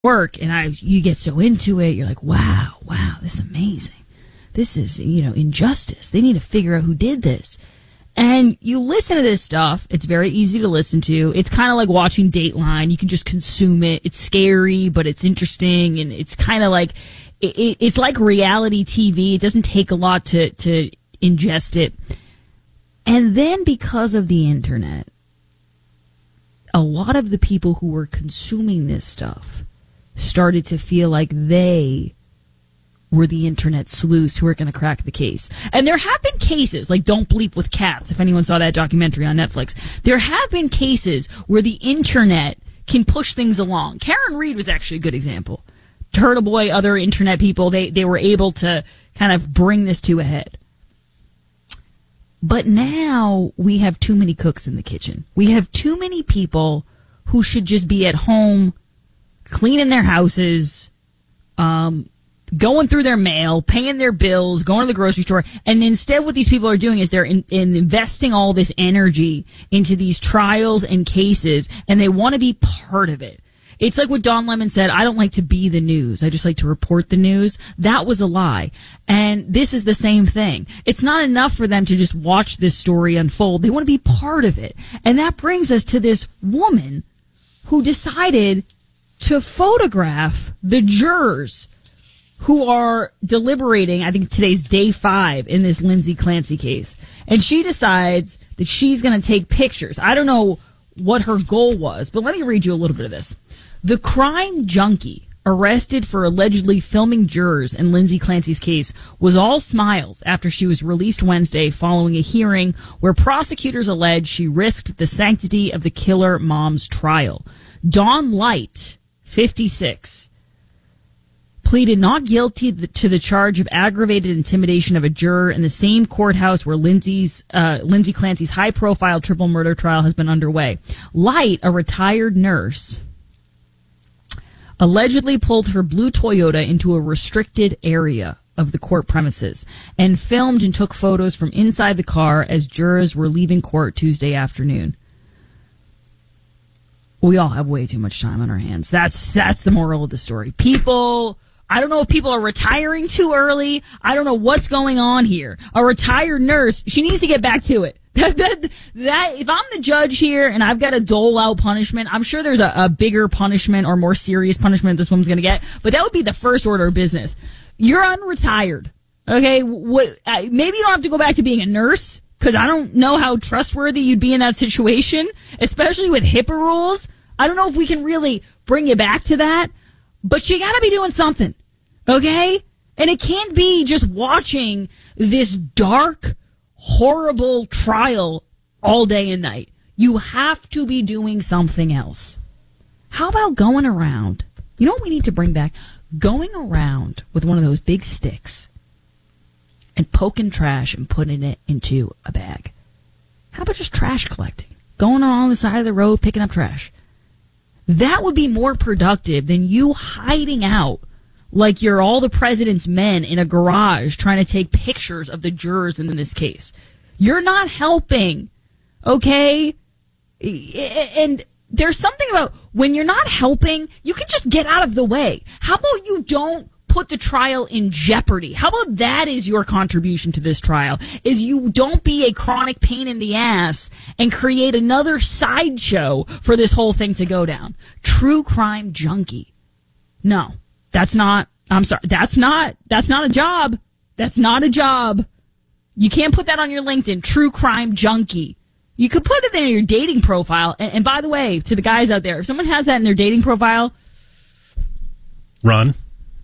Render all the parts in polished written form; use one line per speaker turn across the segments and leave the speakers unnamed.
work, and you get so into it. You're like, wow, this is amazing. This is, injustice. They need to figure out who did this. And you listen to this stuff. It's very easy to listen to. It's kind of like watching Dateline. You can just consume it. It's scary, but it's interesting. And it's kind of like, it's like reality TV. It doesn't take a lot to ingest it. And then because of the internet, a lot of the people who were consuming this stuff started to feel like they were the internet sleuths who are going to crack the case. And there have been cases, like Don't Bleep with Cats, if anyone saw that documentary on Netflix. There have been cases where the internet can push things along. Karen Reed was actually a good example. Turtle Boy, other internet people, they were able to kind of bring this to a head. But now we have too many cooks in the kitchen. We have too many people who should just be at home cleaning their houses, going through their mail, paying their bills, going to the grocery store. And instead what these people are doing is they're investing all this energy into these trials and cases, and they want to be part of it. It's like what Don Lemon said, I don't like to be the news. I just like to report the news. That was a lie. And this is the same thing. It's not enough for them to just watch this story unfold. They want to be part of it. And that brings us to this woman who decided to photograph the jurors who are deliberating. I think today's day 5 in this Lindsay Clancy case. And she decides that she's going to take pictures. I don't know what her goal was, but let me read you a little bit of this. The crime junkie arrested for allegedly filming jurors in Lindsay Clancy's case was all smiles after she was released Wednesday following a hearing where prosecutors allege she risked the sanctity of the killer mom's trial. Dawn Light, 56, pleaded not guilty to the charge of aggravated intimidation of a juror in the same courthouse where Lindsay Clancy's high-profile triple murder trial has been underway. Light, a retired nurse, allegedly pulled her blue Toyota into a restricted area of the court premises and filmed and took photos from inside the car as jurors were leaving court Tuesday afternoon. We all have way too much time on our hands. That's the moral of the story. I don't know if people are retiring too early. I don't know what's going on here. A retired nurse, she needs to get back to it. That if I'm the judge here and I've got to dole out punishment, I'm sure there's a bigger punishment or more serious punishment this woman's going to get. But that would be the first order of business. You're unretired. Okay? Maybe you don't have to go back to being a nurse, because I don't know how trustworthy you'd be in that situation, especially with HIPAA rules. I don't know if we can really bring you back to that. But you got to be doing something. Okay? And it can't be just watching this dark, horrible trial all day and night. You have to be doing something else. How about going around? You know what we need to bring back? Going around with one of those big sticks and poking trash and putting it into a bag. How about just trash collecting? Going along the side of the road, picking up trash. That would be more productive than you hiding out like you're all the president's men in a garage trying to take pictures of the jurors in this case. You're not helping, okay? And there's something about when you're not helping, you can just get out of the way. How about you don't put the trial in jeopardy? How about that is your contribution to this trial? Is you don't be a chronic pain in the ass and create another sideshow for this whole thing to go down. True crime junkie. No. That's not a job. That's not a job. You can't put that on your LinkedIn, true crime junkie. You could put it in your dating profile. And by the way, to the guys out there, if someone has that in their dating profile,
run.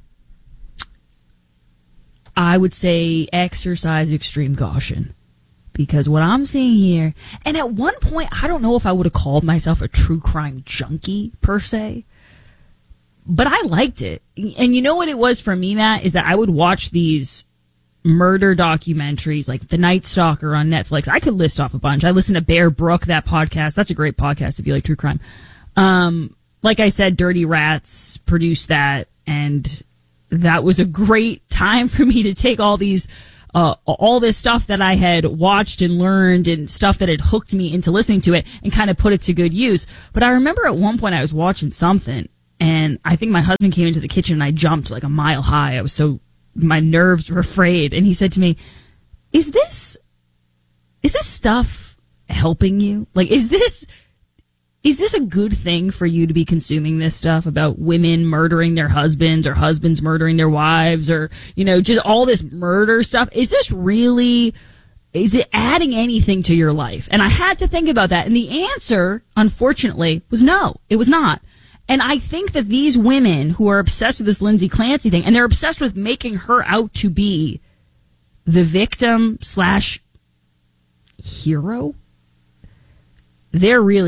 I would say exercise extreme caution. Because what I'm seeing here, and at one point, I don't know if I would have called myself a true crime junkie per se. But I liked it. And you know what it was for me, Matt, is that I would watch these murder documentaries like The Night Stalker on Netflix. I could list off a bunch. I listen to Bear Brook, that podcast. That's a great podcast if you like true crime. Like I said, Dirty Rats produced that, and that was a great time for me to take all this stuff that I had watched and learned and stuff that had hooked me into listening to it and kind of put it to good use. But I remember at one point I was watching something, And I think my husband came into the kitchen and I jumped like a mile high. My nerves were frayed. And he said to me, is this stuff helping you? Like, is this a good thing for you to be consuming this stuff about women murdering their husbands or husbands murdering their wives or, just all this murder stuff? Is it adding anything to your life? And I had to think about that. And the answer, unfortunately, was no, it was not. And I think that these women who are obsessed with this Lindsay Clancy thing, and they're obsessed with making her out to be the victim / hero, they're really